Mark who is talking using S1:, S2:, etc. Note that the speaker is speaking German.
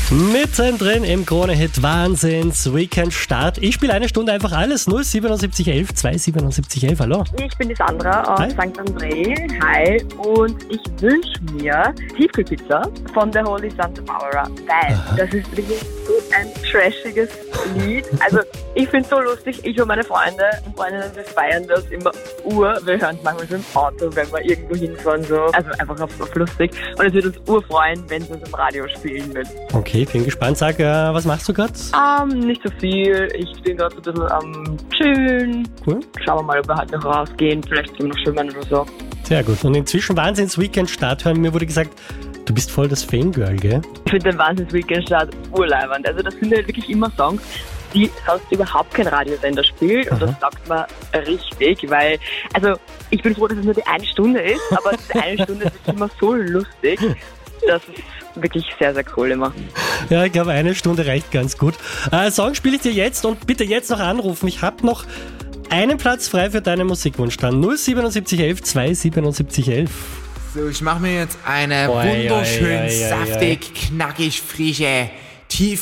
S1: Mittendrin im Krone-Hit Wahnsinns-Weekend-Start. Ich spiele eine Stunde einfach alles. 07711 27711. Hallo.
S2: Ich bin die Sandra aus St. André. Hi. Und ich wünsche mir Tiefkühlpizza von der Holy Santa Barbara. Weil das ist wirklich so ein trashiges Lied. Also ich finde es so lustig. Ich und meine Freunde und Freundinnen, wir feiern das immer Wir hören es manchmal so im Auto, wenn wir irgendwo hinfahren. So. Also einfach auf lustig. Und es würde uns freuen, wenn es uns im Radio spielen wird.
S1: Okay, bin gespannt. Sag, was machst du gerade?
S2: Nicht so viel. Ich bin gerade so ein bisschen am Chillen.
S1: Cool.
S2: Schauen wir mal, ob wir halt noch rausgehen. Vielleicht gehen wir noch schwimmen oder so.
S1: Sehr gut. Und inzwischen Wahnsinns-Weekend-Start hören. Mir wurde gesagt, du bist voll das Fangirl, gell?
S2: Ich finde den Wahnsinns-Weekend-Start urleibend. Also das sind halt wirklich immer Songs, die sonst überhaupt kein Radiosender spielt. Und das sagt man richtig, weil, also ich bin froh, dass es nur die eine Stunde ist, aber diese eine Stunde ist wirklich immer so lustig. Das ist wirklich sehr, sehr cool immer.
S1: Ja, ich glaube, eine Stunde reicht ganz gut. Song spiele ich dir jetzt und bitte jetzt noch anrufen. Ich habe noch einen Platz frei für deinen Musikwunsch dann. 07711 27711.
S3: So, ich mache mir jetzt eine wunderschön saftig, knackig, frische